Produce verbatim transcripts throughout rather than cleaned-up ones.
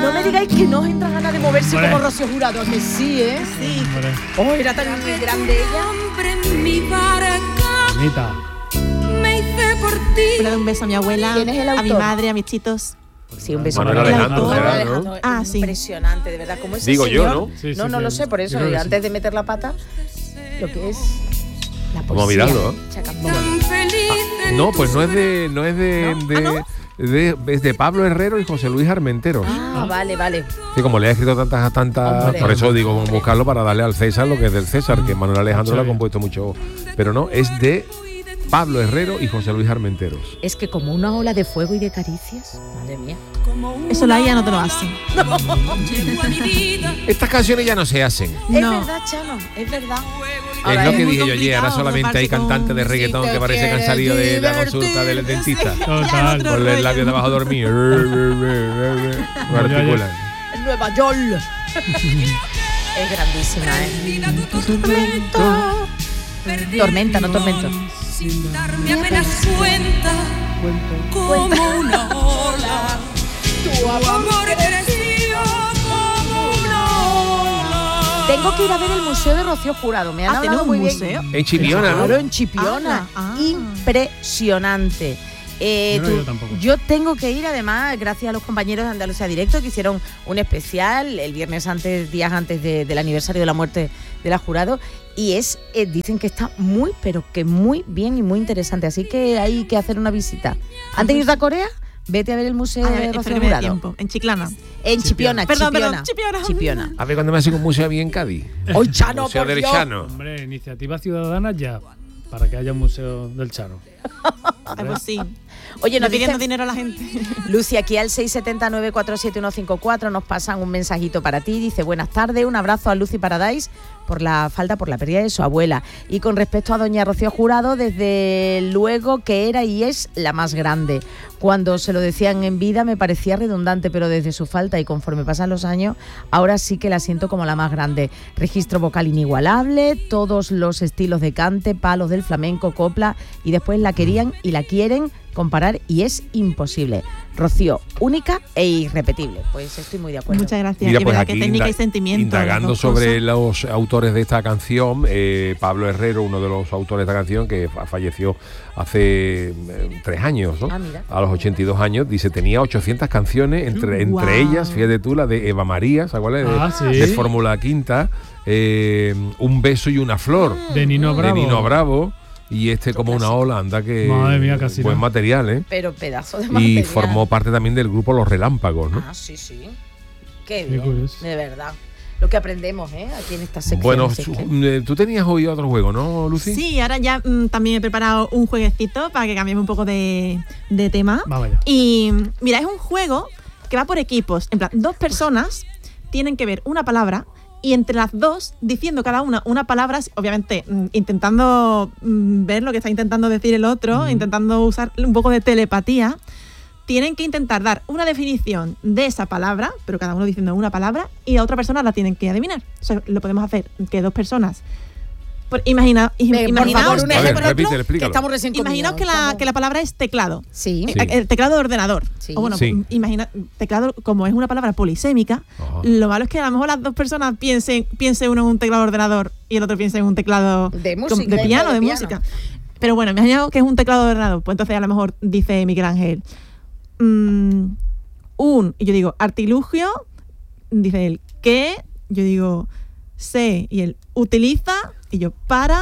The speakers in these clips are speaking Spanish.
no me digáis que no os entra ganas de moverse Vale. como Rocío Jurado, que sí, ¿eh? Sí. Hombre, Oh, era tan grande ella. bonita. Quiero dar un beso a mi abuela, ¿Quién es el a mi autor? madre, a mis chitos. Sí, un beso. Manuel para Alejandro, Manuel será, Alejandro, ¿no? es Ah, sí. impresionante, de verdad. Como ese Digo yo, señor, ¿no? Sí, no, sí, no sí. lo sé, por eso, Yo creo que antes sí. de meter la pata, lo que es la poesía. Vamos a mirarlo, ¿eh? Chacambón. No, pues no es de, no es de, de, de, es de Pablo Herrero y José Luis Armenteros. Ah, vale, vale. Sí, como le ha escrito tantas, tantas, Hombre. por eso digo, vamos a buscarlo para darle al César lo que es del César, que Manuel Alejandro le ha compuesto mucho, pero no, es de Pablo Herrero y José Luis Armenteros. Es que como una ola de fuego y de caricias, madre mía. Eso la I A no te lo hace. Estas canciones ya no se hacen. Es No. verdad, Chano, es verdad. Es lo que muy dije yo ayer, ahora complicado, solamente hay aparte con- cantantes de reggaetón Si te que parece que han salido de la quieres consulta del dentista. Total. Otro Con el rollo. labio de abajo dormido. No articulan. En Nueva York. Es grandísima, ¿eh? Tormenta, no tormento. Sin darme apenas cuenta, como una ola. Tu amor creció como una ola. Tengo que ir a ver el Museo de Rocío Jurado. Me han Ah, hablado ¿tenemos muy un bien. museo? En Chipiona, Claro, ¿no? en Chipiona. Ah, ah. Impresionante. Eh, Yo no he tú- ido tampoco. yo tengo que ir, además, gracias a los compañeros de Andalucía Directo, que hicieron un especial el viernes antes, días antes de- del aniversario de la muerte de la Jurado. Y es, eh, dicen que está muy, pero que muy bien y muy interesante. Así que hay que hacer una visita. ¿Antes de irte a Corea? Vete a ver el Museo A de ver, Rocío espera que me dé Jurado. tiempo. En Chiclana. En Chipiona, Perdón, Chipiona. perdón, Chipiona. Chipiona. A ver cuando me hacen un museo bien en Cádiz. ¡Hoy, Chano, Museo por del Dios! Chano. Hombre, iniciativa ciudadana ya, para que haya un museo del Chano. Ay, pues sí. Oye, nos No pidiendo dicen, dinero a la gente. Lucy, aquí al seis siete nueve cuatro siete uno cinco cuatro nos pasan un mensajito para ti. Dice, buenas tardes, un abrazo a Lucy Paradise por la falta, por la pérdida de su abuela. Y con respecto a doña Rocío Jurado, desde luego que era y es la más grande. Cuando se lo decían en vida me parecía redundante, pero desde su falta y conforme pasan los años, ahora sí que la siento como la más grande. Registro vocal inigualable, todos los estilos de cante, palos del flamenco, copla, y después la querían y la quieren comparar y es imposible. Rocío, única e irrepetible. Pues estoy muy de acuerdo. Muchas gracias. Mira, y pues verdad aquí que técnica inda- y sentimiento. indagando las dos sobre cosas. los autores de esta canción, eh, Pablo Herrero, uno de los autores de esta canción, que fa- falleció hace eh, tres años, ¿no? Ah, mira. A los ochenta y dos años, dice, tenía ochocientas canciones, entre, Guau. entre ellas, fíjate tú, la de Eva María, ¿sabes cuál es? De- Ah, sí. De Fórmula Quinta, eh, Un beso y una flor, De Nino Bravo. de Nino Bravo, y este como una ola, anda que Madre mía, casi buen no. material, ¿eh? Pero pedazo de Y material. formó parte también del grupo Los Relámpagos, ¿no? Ah, sí, sí. Qué Qué bien, curioso. de verdad. Lo que aprendemos, ¿eh? Aquí en esta sección. Bueno, así su- que- eh, tú tenías hoy otro juego, ¿no, Lucy? Sí, ahora ya mm, también he preparado un jueguecito para que cambiemos un poco de, de tema. Vamos allá. Y mira, es un juego que va por equipos. En plan, dos personas tienen que ver una palabra y entre las dos, diciendo cada una una palabra, obviamente mm, intentando mm, ver lo que está intentando decir el otro, intentando usar un poco de telepatía, tienen que intentar dar una definición de esa palabra, pero cada uno diciendo una palabra, y la otra persona la tienen que adivinar. O sea, lo podemos hacer que dos personas... Por, imagina, im- Venga, por imaginaos favor, un que- A ver, ejemplo, repite, que explícalo. estamos recién Imaginaos comidos, que la, estamos- que la palabra es teclado. Sí. Sí. El teclado de ordenador. Sí. O bueno, Sí. imagina, teclado, como es una palabra polisémica, Ajá. lo malo es que a lo mejor las dos personas piensen, piense uno en un teclado de ordenador y el otro piense en un teclado De com- música, de de- piano, de de, piano. música. Pero bueno, imaginaos que es un teclado de ordenador. Pues entonces a lo mejor dice Miguel Ángel, mm, un, y yo digo, artilugio, dice él, ¿qué? Yo digo, sé, y él, utiliza, y yo, para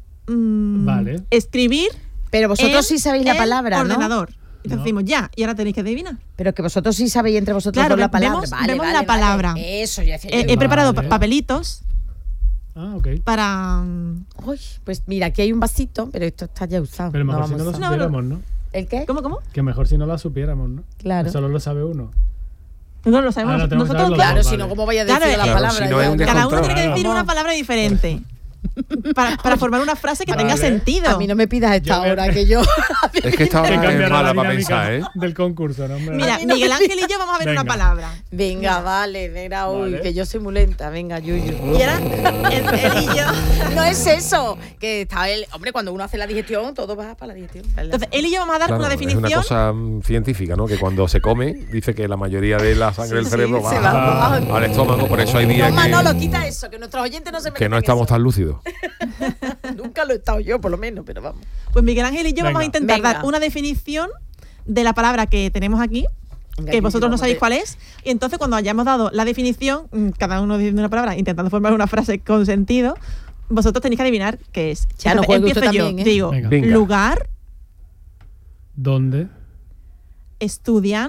mm, Vale. escribir. Pero vosotros en sí sabéis la el palabra, ¿no? ordenador. Entonces No. decimos ya, y ahora tenéis que adivinar. Pero que vosotros sí sabéis entre vosotros Claro, dos la ve- palabra. vemos- Vale, vemos vale, la vale. palabra. Eso, ya decía He, yo. he preparado Vale. pa- papelitos Ah, ok. para... mm, Uy, pues mira, aquí hay un vasito, pero esto está ya usado. Pero mejor No si no lo vamos a- No, no. supiéramos, ¿no? ¿El qué? ¿Cómo, cómo? Que mejor si no la supiéramos, ¿no? Claro. Solo lo sabe uno. No lo sabemos Ah, no, tenemos que nosotros. saberlo. Claro, Vale. si no, ¿cómo vaya a decir Claro, la claro, palabra? si no es un Ya- Cada uno descontrol. tiene que decir Claro. una palabra diferente. para, para formar una frase que Vale. tenga sentido. A mí no me pidas esta Yo me- hora que yo. Es que esta Que hora es cambiará mala la para dinámica pensar, ¿eh? del concurso, ¿no? hombre? Mira, A mí no Miguel me- Ángel y yo vamos a ver una Venga. palabra. Venga, vale, venga, uy, Vale. que yo soy muy lenta. Venga, Yuyu. Y ahora, él, él y yo. No es eso. Que está el. Hombre, cuando uno hace la digestión, todo va para la digestión. Entonces, él y yo vamos a dar Claro, una es definición. una cosa mm, científica, ¿no? Que cuando se come, dice que la mayoría de la sangre Sí, del sí, cerebro se va, va. al estómago, por eso hay No, días Manolo, que, quita eso, que nuestros oyentes no se metan que no en estamos eso. tan lúcidos. Nunca lo he estado yo, por lo menos, pero vamos. Pues Miguel Ángel y yo Venga. vamos a intentar Venga. dar una definición de la palabra que tenemos aquí, Venga, que Yuyu, vosotros no vamos sabéis a- cuál es. Y entonces, cuando hayamos dado la definición, mm, cada uno diciendo una palabra, intentando formar una frase con sentido, vosotros tenéis que adivinar qué es. Ya, no Entonces, juegue empiezo usted yo. también, ¿eh? Digo, Venga. Venga. lugar, ¿Dónde estudian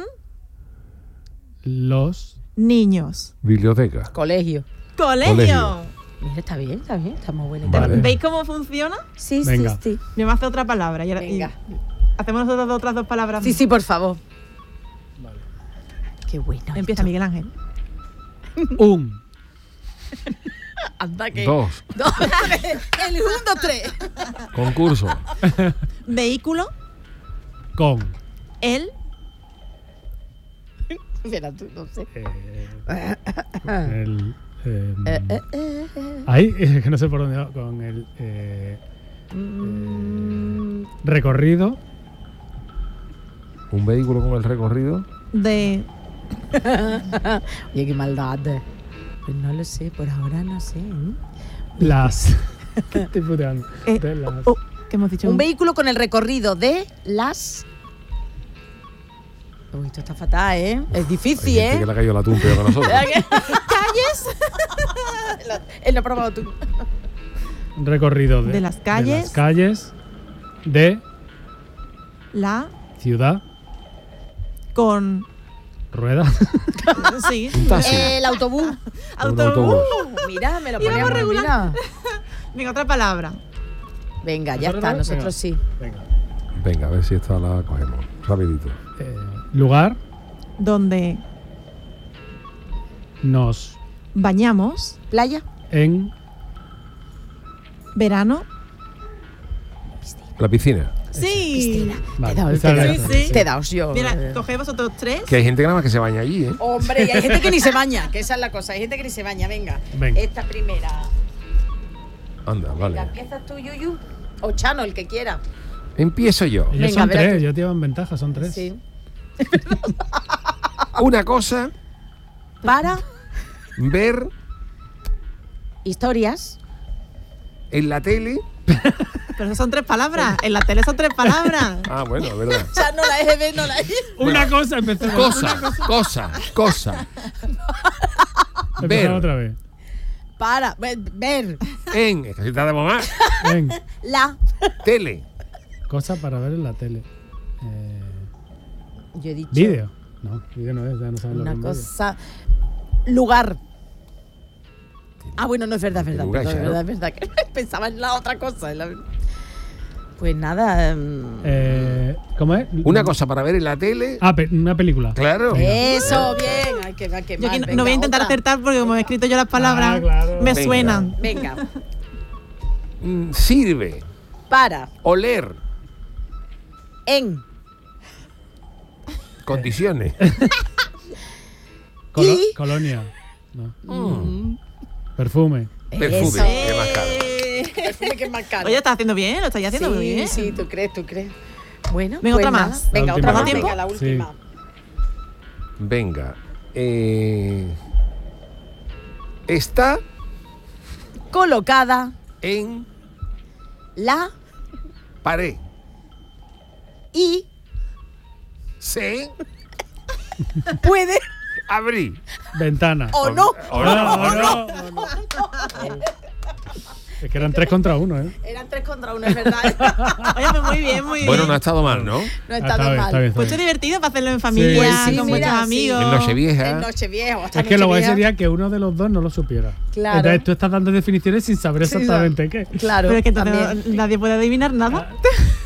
los niños. Biblioteca. Colegio. Colegio. Colegio. Mira, está bien, está bien, está muy buena. Vale. ¿Veis cómo funciona? Sí, Venga. sí, sí. Me hace otra palabra. Y ahora- y Venga. hacemos nosotros otras dos palabras. Sí, sí, por favor. Vale. Qué bueno. Empieza Miguel Ángel. un, Anda que. Dos. Dos, tres. El uno, dos, tres. Concurso. Vehículo, con, el, Mira tú, no sé. eh, el, eh, Eh, eh, eh, eh. ahí, es que no sé por dónde va, con el eh, Mm, recorrido Un vehículo con el recorrido. de Oye, qué maldad. Pues no lo sé, por ahora no sé. ¿eh? las ¿qué estoy puteando? Eh, De las- oh, ¿qué hemos dicho? Un vehículo con el recorrido de las. Uy, esto está fatal, ¿eh? Es Hay difícil, gente ¿eh? que le ha caído la tumba peor que nosotros. ¿Verdad que- ¿Calles? Él lo ha probado tú. recorrido de, De las calles. de las calles de La ciudad con ruedas. sí. Un taxi. El autobús. Un Autobús. autobús. Mira, me lo Íbamos poníamos regular. mira. Venga, otra palabra. Venga, ya ¿Nosotros está, no? nosotros sí. Venga. Venga, a ver si esta la cogemos. Rapidito. Eh, lugar Donde nos bañamos. Playa. en Verano. La piscina. Sí. Piscina. Vale, te he dado, esa te he la- dado. Sí, sí. Te he dado yo. Mira, coged vosotros tres. Que hay gente que nada más que se baña allí, ¿eh? Hombre, y hay gente que ni se baña, que esa es la cosa. Hay gente que ni se baña. Venga. Venga. Esta primera. Anda, Venga, vale. empiezas tú, Yuyu. O Chano, el que quiera. Empiezo yo. Ellos Venga, son verás tres, tú. ellos llevan ventaja, son tres. Sí. Una cosa, Para ver historias. en la tele. Pero son tres palabras. En la tele son tres palabras. Ah, bueno, es verdad. Chano, la E G B, no la E G B. Una cosa, empezamos. Cosa, cosa, cosa. Empezamos ver. otra vez. Para ver, ver En, es que si tardamos más. Ven, la. Tele. cosa para ver en la tele. Eh, Yo he dicho. vídeo. No, vídeo no es, ya no saben lo que Una es un vídeo. cosa. Lugar. Ah, bueno, no es verdad, es verdad. Lugar, perdón, es ¿no? verdad, es verdad. Que pensaba en la otra cosa. en la- Pues nada. mm, Eh, ¿Cómo es? Una cosa para ver en la tele. Ah, pe- una película. Claro. Eso, bien. Ay, que va, que Yo mal. aquí no, Venga, no voy a intentar otra. acertar porque como he escrito yo las palabras, Ah, claro. me Venga. suenan. Venga. Mm, Sirve. Para. Oler. En. Condiciones. Colo- Y- Colonia. No. Mm. Perfume. Perfume. Eso. Que es más caro. Perfume que es más caro. Oye, estás haciendo bien, lo estáis haciendo muy sí, bien. sí, tú crees, tú crees. Bueno, Venga, pues otra nada. más. Venga, La otra última. más. ¿Tiempo? Venga, la Sí. última. Venga. Eh, está Colocada en la pared. y Se puede abrir. Ventana. o no. O No, no, o no, o no. Es que eran tres contra uno, ¿eh? Eran tres contra uno, es verdad. Oye, pues muy bien, muy bien. Bueno, no ha estado mal, ¿no? No ha Ah, estado está bien, mal. está bien, está Pues es bien. divertido para hacerlo en familia, Pues sí, con sí. muchos Mira, sí. amigos. En Nochevieja. En Nochevieja. hasta Es que lo guay Nochevieja. sería que uno de los dos no lo supiera. Claro. Entonces tú estás dando definiciones sin saber Sí, exactamente qué. Claro, Pero es que entonces también. no- nadie puede adivinar nada.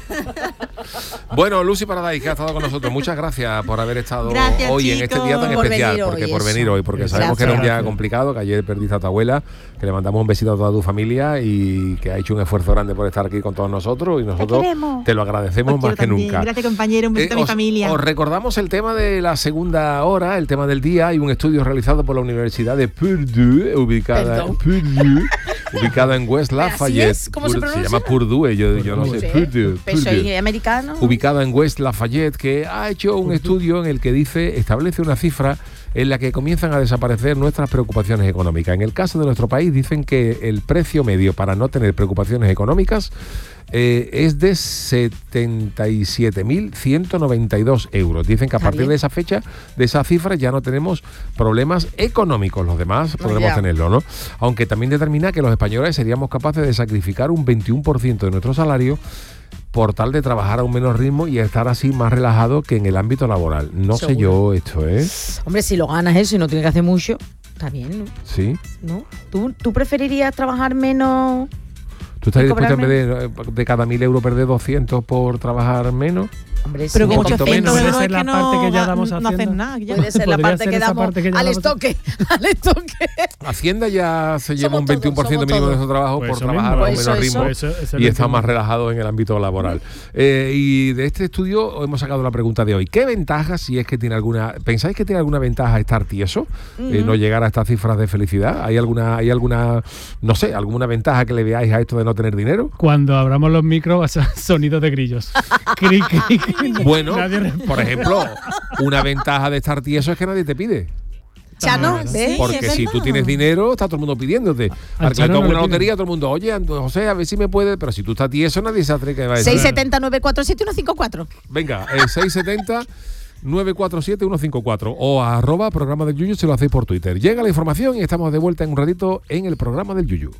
Bueno, Lucy Paradise, que ha estado con nosotros, muchas gracias por haber estado Gracias, hoy en este día tan por especial, venir hoy, porque por eso. venir hoy, porque sabemos que era un día Gracias. complicado, que ayer perdiste a tu abuela, que le mandamos un besito a toda tu familia y que ha hecho un esfuerzo grande por estar aquí con todos nosotros y nosotros queremos. te lo agradecemos Os más quiero que también. nunca. Gracias, compañero. Un besito Eh, a mi os, familia. os recordamos el tema de la segunda hora, el tema del día. Hay un estudio realizado por la Universidad de Purdue, ubicada, Perdón. Purdue, ubicada en West ¿Así Lafayette. es? ¿Cómo se Pur- pronuncia? llama Purdue, yo, yo no sé. Sí. Purdue, Pero soy Purdue. americano. Ubicada en West Lafayette, que ha hecho un estudio en el que dice, establece una cifra en la que comienzan a desaparecer nuestras preocupaciones económicas. En el caso de nuestro país dicen que el precio medio para no tener preocupaciones económicas eh, es de setenta y siete mil ciento noventa y dos euros. Dicen que a Está partir bien. de esa fecha, de esa cifra, ya no tenemos problemas económicos. Los demás podremos ya. tenerlo, ¿no? Aunque también determina que los españoles seríamos capaces de sacrificar un veintiuno por ciento de nuestro salario por tal de trabajar a un menor ritmo y estar así más relajado que en el ámbito laboral. No sé Seguro. yo esto, ¿eh? Hombre, si lo ganas eso y no tienes que hacer mucho, está bien, ¿no? Sí. ¿No? ¿Tú, ¿Tú preferirías trabajar menos? ¿Tú estás ¿Y dispuesto en cobrar vez de, de cada mil euros perder doscientos por trabajar menos? Hombre, Pero sí, con un poquito poquito menos. ochocientos Puede euros ser es la que no, parte que ya ga- damos no haciendo. haces nada. ya. Puede ser la Podría parte ser que esa damos parte que ya al damos- estoque, al estoque. Hacienda ya se lleva Somos un veintiuno por ciento todos, mínimo de somos su trabajo Pues por eso trabajar mismo. a un Pues menor eso, ritmo eso. Eso- eso y lo está entiendo. más relajado en el ámbito laboral. Eh, y de este estudio hemos sacado la pregunta de hoy. ¿Qué ventaja, si es que tiene alguna, pensáis que tiene alguna ventaja estar tieso? Eh, no llegar a estas cifras de felicidad. ¿Hay alguna, hay alguna, no sé, alguna ventaja que le veáis a esto de no tener dinero? Cuando abramos los micros, va a ser sonido de grillos. Cri, cri, cri. Bueno, Nadie responde. por ejemplo, una ventaja de estar tieso es que nadie te pide. Chano, Claro. ¿ves? Sí, Porque es si verdad. tú tienes dinero, está todo el mundo pidiéndote. Al que le Chano toca no le una piden. lotería, todo el mundo, oye, José, a ver si me puede. Pero si tú estás tieso, nadie se atreve a decir. seis siete cero, nueve cuatro siete, uno cinco cuatro. Venga, el seis siete cero, nueve cuatro siete, uno cinco cuatro o a arroba programa del Yuyu si lo hacéis por Twitter. Llega la información y estamos de vuelta en un ratito en el programa del Yuyu.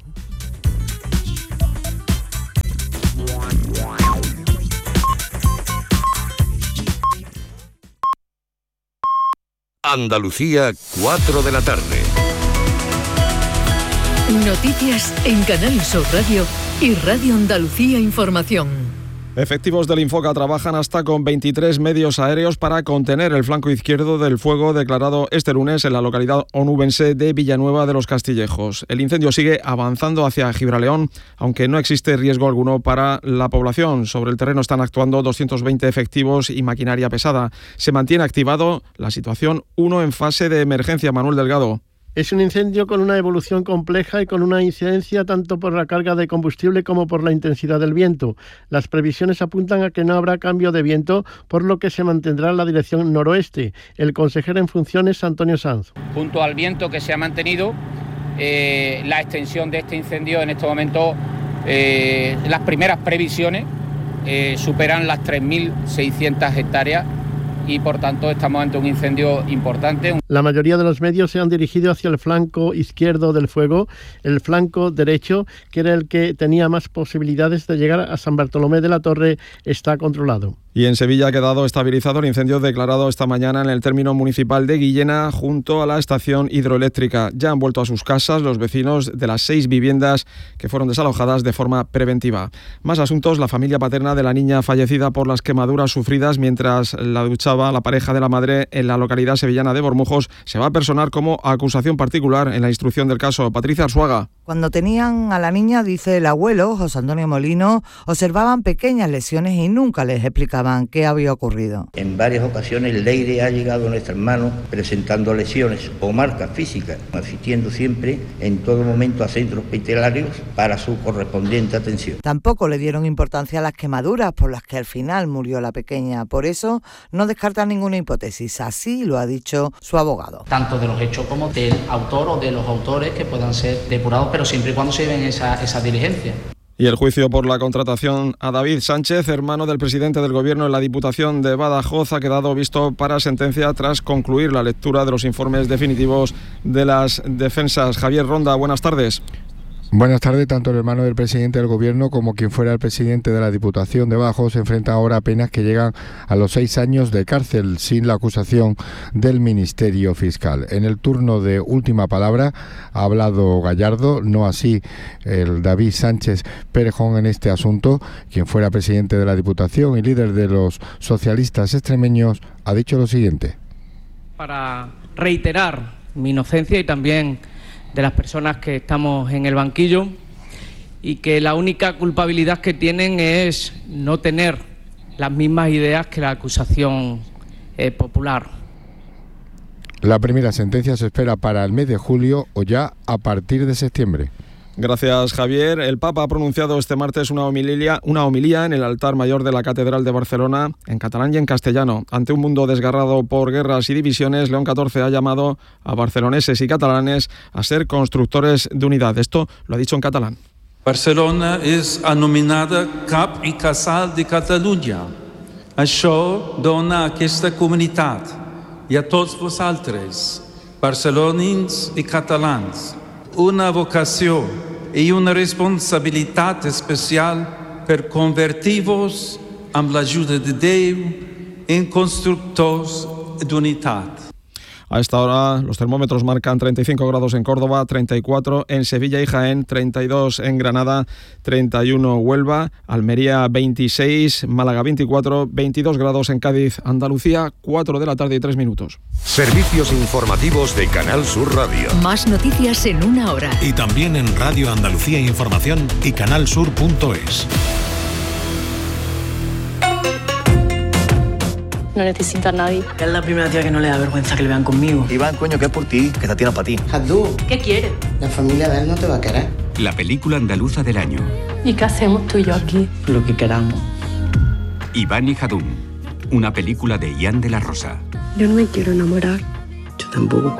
Andalucía, cuatro de la tarde. Noticias en Canal Sur Radio y Radio Andalucía Información. Efectivos del Infoca trabajan hasta con veintitrés medios aéreos para contener el flanco izquierdo del fuego declarado este lunes en la localidad onubense de Villanueva de los Castillejos. El incendio sigue avanzando hacia Gibraleón, aunque no existe riesgo alguno para la población. Sobre el terreno están actuando doscientos veinte efectivos y maquinaria pesada. Se mantiene activado la situación uno en fase de emergencia. Manuel Delgado. Es un incendio con una evolución compleja y con una incidencia tanto por la carga de combustible como por la intensidad del viento. Las previsiones apuntan a que no habrá cambio de viento, por lo que se mantendrá la dirección noroeste. El consejero en funciones, Antonio Sanz. Junto al viento que se ha mantenido, eh, la extensión de este incendio en este momento, eh, las primeras previsiones eh, superan las tres mil seiscientas hectáreas y por tanto estamos ante un incendio importante. La mayoría de los medios se han dirigido hacia el flanco izquierdo del fuego. El flanco derecho, que era el que tenía más posibilidades de llegar a San Bartolomé de la Torre, está controlado. Y en Sevilla ha quedado estabilizado el incendio declarado esta mañana en el término municipal de Guillena junto a la estación hidroeléctrica. Ya han vuelto a sus casas los vecinos de las seis viviendas que fueron desalojadas de forma preventiva. Más asuntos: la familia paterna de la niña fallecida por las quemaduras sufridas mientras la duchaba la pareja de la madre en la localidad sevillana de Bormujos se va a personar como acusación particular en la instrucción del caso. Patricia Arzuaga. Cuando tenían a la niña, dice el abuelo, José Antonio Molino, observaban pequeñas lesiones y nunca les explicaban qué había ocurrido. En varias ocasiones Leire ha llegado a nuestras manos presentando lesiones o marcas físicas, asistiendo siempre en todo momento a centros hospitalarios para su correspondiente atención. Tampoco le dieron importancia a las quemaduras por las que al final murió la pequeña. Por eso no descartan ninguna hipótesis. Así lo ha dicho su abogado. Tanto de los hechos como del autor o de los autores que puedan ser depurados, pero siempre y cuando se lleven esa, esa diligencia. Y el juicio por la contratación a David Sánchez, hermano del presidente del Gobierno en la Diputación de Badajoz, ha quedado visto para sentencia tras concluir la lectura de los informes definitivos de las defensas. Javier Ronda, buenas tardes. Buenas tardes. Tanto el hermano del presidente del gobierno como quien fuera el presidente de la Diputación de Bajo se enfrentan ahora a penas que llegan a los seis años de cárcel sin la acusación del Ministerio Fiscal. En el turno de última palabra ha hablado Gallardo, no así el David Sánchez Perejón en este asunto. Quien fuera presidente de la Diputación y líder de los socialistas extremeños ha dicho lo siguiente. Para reiterar mi inocencia y también de las personas que estamos en el banquillo, y que la única culpabilidad que tienen es no tener las mismas ideas que la acusación eh, popular. La primera sentencia se espera para el mes de julio o ya a partir de septiembre. Gracias, Javier. El Papa ha pronunciado este martes una homilía, una homilía en el altar mayor de la Catedral de Barcelona, en catalán y en castellano. Ante un mundo desgarrado por guerras y divisiones, León catorce ha llamado a barceloneses y catalanes a ser constructores de unidad. Esto lo ha dicho en catalán. Barcelona és anomenada cap i casal de Catalunya. Això dona a aquesta comunitat i a tots vosaltres, barcelonins i catalans, una vocació i una responsabilitat especial per convertir-vos amb l'ajuda de Déu en constructors d'unitat. A esta hora los termómetros marcan treinta y cinco grados en Córdoba, treinta y cuatro en Sevilla y Jaén, treinta y dos en Granada, treinta y uno Huelva, Almería veintiséis, Málaga veinticuatro, veintidós grados en Cádiz, Andalucía, cuatro de la tarde y tres minutos. Servicios informativos de Canal Sur Radio. Más noticias en una hora. Y también en Radio Andalucía Información y canalsur punto es. No necesito a nadie. Es la primera tía que no le da vergüenza que le vean conmigo. Iván, coño, que es por ti, que esta tía no es para ti. Abdú, ¿qué quieres? La familia de él no te va a querer. La película andaluza del año. ¿Y qué hacemos tú y yo aquí? Lo que queramos. Iván y Jadún, una película de Ian de la Rosa. Yo no me quiero enamorar. Yo tampoco.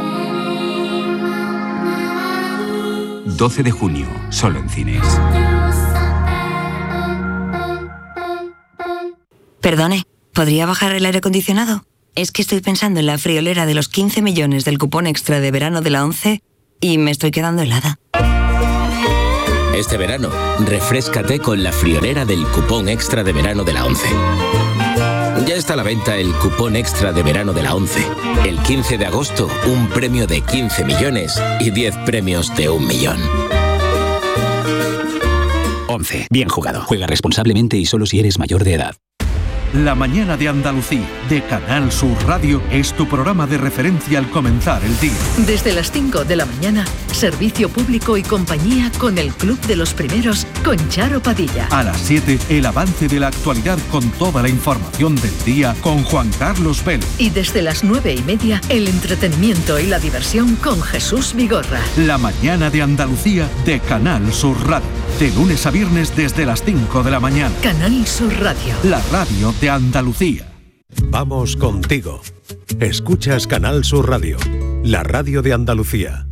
doce de junio, solo en cines. Perdone, ¿podría bajar el aire acondicionado? Es que estoy pensando en la friolera de los quince millones del cupón extra de verano de la ONCE y me estoy quedando helada. Este verano, refréscate con la friolera del cupón extra de verano de la ONCE. Ya está a la venta el cupón extra de verano de la ONCE. El quince de agosto, un premio de quince millones y diez premios de un millón. ONCE. Bien jugado. Juega responsablemente y solo si eres mayor de edad. La mañana de Andalucía, de Canal Sur Radio, es tu programa de referencia al comenzar el día. Desde las cinco de la mañana, servicio público y compañía con el Club de los Primeros, con Charo Padilla. A las siete, el avance de la actualidad con toda la información del día con Juan Carlos Vélez. Y desde las nueve y media, el entretenimiento y la diversión con Jesús Vigorra. La mañana de Andalucía, de Canal Sur Radio. De lunes a viernes desde las cinco de la mañana. Canal Sur Radio. La radio de Andalucía. Vamos contigo. Escuchas Canal Sur Radio, la radio de Andalucía.